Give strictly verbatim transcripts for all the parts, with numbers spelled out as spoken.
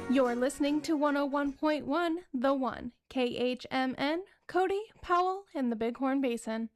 You're listening to one oh one point one, The One, K H M N, Cody, Powell, and the Bighorn Basin.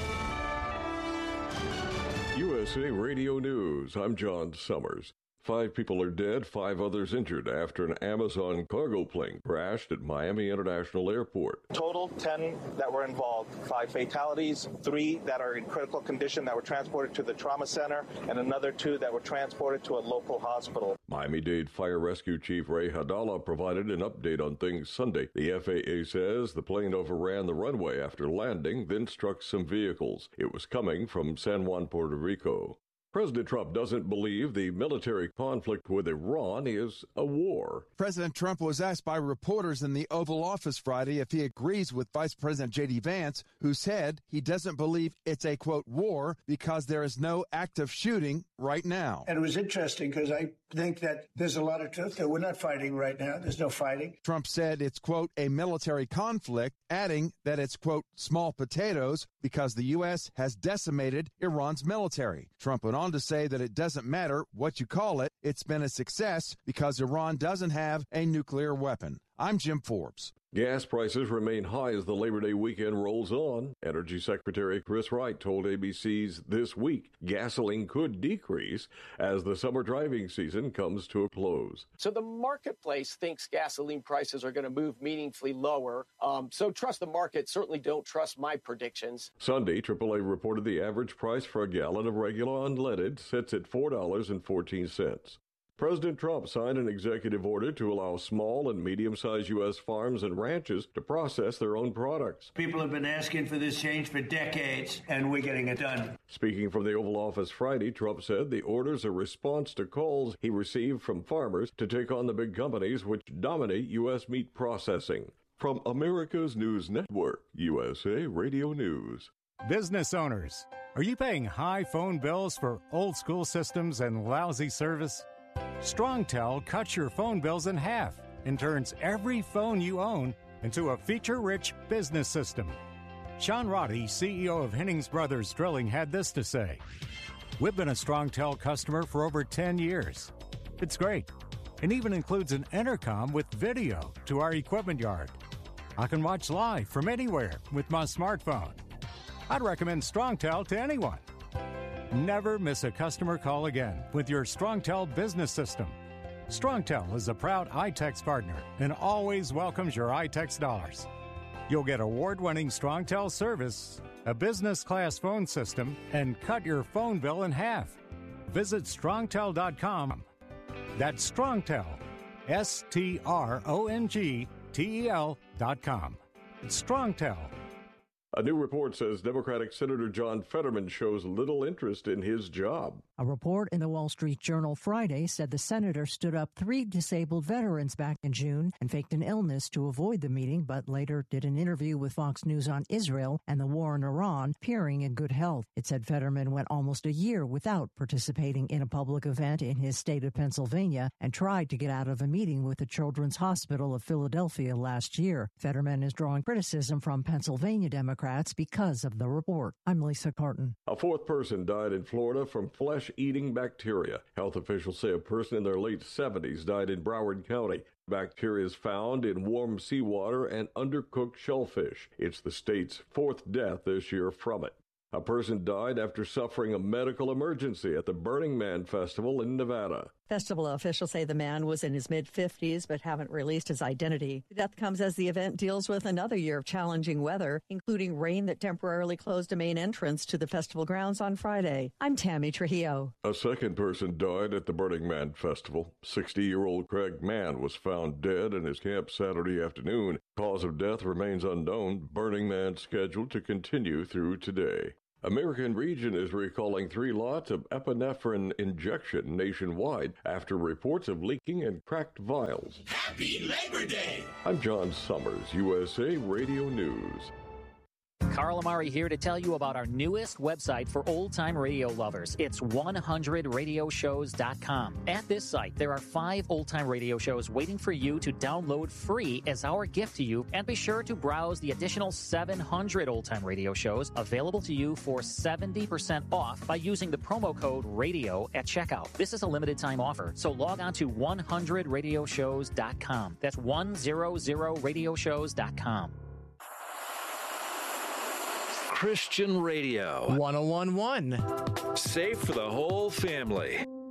U S A Radio News, I'm John Summers. Five people are dead, five others injured after an Amazon cargo plane crashed at Miami International Airport. Total, ten that were involved, five fatalities, three that are in critical condition that were transported to the trauma center, and another two that were transported to a local hospital. Miami-Dade Fire Rescue Chief Ray Hadallah provided an update on things Sunday. The F A A says the plane overran the runway after landing, then struck some vehicles. It was coming from San Juan, Puerto Rico. President Trump doesn't believe the military conflict with Iran is a war. President Trump was asked by reporters in the Oval Office Friday if he agrees with Vice President J D. Vance, who said he doesn't believe it's a, quote, war because there is no active shooting right now. And it was interesting because I think that there's a lot of truth that we're not fighting right now. There's no fighting. Trump said it's, quote, a military conflict, adding that it's, quote, small potatoes because the U S has decimated Iran's military. Trump went on to say that it doesn't matter what you call it, it's been a success because Iran doesn't have a nuclear weapon. I'm Jim Forbes. Gas prices remain high as the Labor Day weekend rolls on. Energy Secretary Chris Wright told A B C's This Week gasoline could decrease as the summer driving season comes to a close. So the marketplace thinks gasoline prices are going to move meaningfully lower. Um, so trust the market. Certainly don't trust my predictions. Sunday, triple A reported the average price for a gallon of regular unleaded sits at four dollars and fourteen cents. President Trump signed an executive order to allow small and medium-sized U S farms and ranches to process their own products. People have been asking for this change for decades, and we're getting it done. Speaking from the Oval Office Friday, Trump said the order's a response to calls he received from farmers to take on the big companies which dominate U S meat processing. From America's News Network, U S A Radio News. Business owners, are you paying high phone bills for old-school systems and lousy service? StrongTel cuts your phone bills in half and turns every phone you own into a feature-rich business system. Sean Roddy, C E O of Hennings Brothers Drilling, had this to say. We've been a StrongTel customer for over ten years. It's great, and even includes an intercom with video to our equipment yard. I can watch live from anywhere with my smartphone. I'd recommend StrongTel to anyone. Never miss a customer call again with your StrongTel business system. StrongTel is a proud iTex partner and always welcomes your iTex dollars. You'll get award-winning StrongTel service, a business-class phone system, and cut your phone bill in half. Visit strongtel dot com. That's StrongTel, S T R O N G T E L dot com. It's StrongTel. A new report says Democratic Senator John Fetterman shows little interest in his job. A report in the Wall Street Journal Friday said the senator stood up three disabled veterans back in June and faked an illness to avoid the meeting, but later did an interview with Fox News on Israel and the war in Iran, appearing in good health. It said Fetterman went almost a year without participating in a public event in his state of Pennsylvania and tried to get out of a meeting with the Children's Hospital of Philadelphia last year. Fetterman is drawing criticism from Pennsylvania Democrats because of the report. I'm Lisa Carton. A fourth person died in Florida from flesh-eating bacteria. Health officials say a person in their late seventies died in Broward County. Bacteria is found in warm seawater and undercooked shellfish. It's the state's fourth death this year from it. A person died after suffering a medical emergency at the Burning Man Festival in Nevada. Festival officials say the man was in his mid-fifties but haven't released his identity. The death comes as the event deals with another year of challenging weather, including rain that temporarily closed a main entrance to the festival grounds on Friday. I'm Tammy Trujillo. A second person died at the Burning Man Festival. sixty-year-old Craig Mann was found dead in his camp Saturday afternoon. Cause of death remains unknown. Burning Man scheduled to continue through today. American Region is recalling three lots of epinephrine injection nationwide after reports of leaking and cracked vials. Happy Labor Day! I'm John Summers, U S A Radio News. Carl Amari here to tell you about our newest website for old-time radio lovers. It's one hundred radio shows dot com. At this site, there are five old-time radio shows waiting for you to download free as our gift to you, and be sure to browse the additional seven hundred old-time radio shows available to you for seventy percent off by using the promo code RADIO at checkout. This is a limited-time offer, so log on to one hundred radio shows dot com. That's one hundred radio shows dot com. Christian Radio. one oh one point one. Safe for the whole family.